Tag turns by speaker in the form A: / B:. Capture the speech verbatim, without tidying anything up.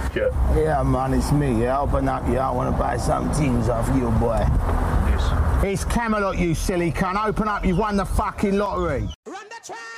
A: Yeah.
B: Yeah, man, it's me. Yeah, open up. Yeah, I want to buy some things off you, boy.
A: Yes.
B: It's Camelot, you silly cunt. Open up. You've won the fucking lottery. Run the track!